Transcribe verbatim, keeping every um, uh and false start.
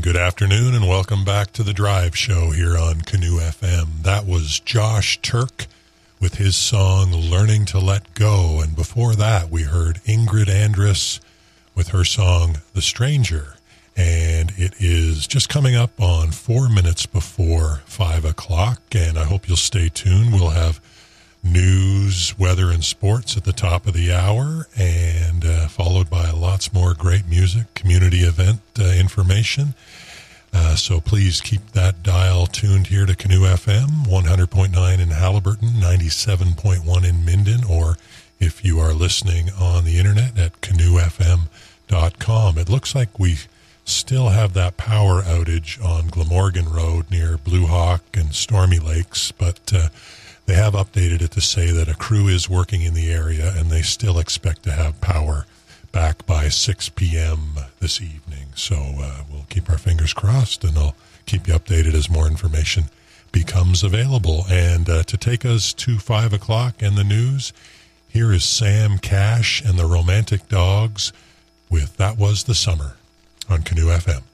And good afternoon and welcome back to the Drive Show here on Canoe F M. That was Josh Turk with his song Learning to Let Go. And before that, we heard Ingrid Andress with her song The Stranger. And it is just coming up on four minutes before five o'clock. And I hope you'll stay tuned. We'll have news, weather, and sports at the top of the hour, and uh, followed by lots more great music, community event uh, information. Uh, so please keep that dial tuned here to Canoe F M, one hundred point nine in Haliburton, ninety-seven point one in Minden, or if you are listening on the internet at canoe f m dot com. It looks like we still have that power outage on Glamorgan Road near Blue Hawk and Stormy Lakes, but uh, they have updated it to say that a crew is working in the area and they still expect to have power back by six p.m. this evening. So uh, we'll keep our fingers crossed, and I'll keep you updated as more information becomes available. And uh, to take us to five o'clock and the news, here is Sam Cash and the Romantic Dogs with That Was the Summer on Canoe F M.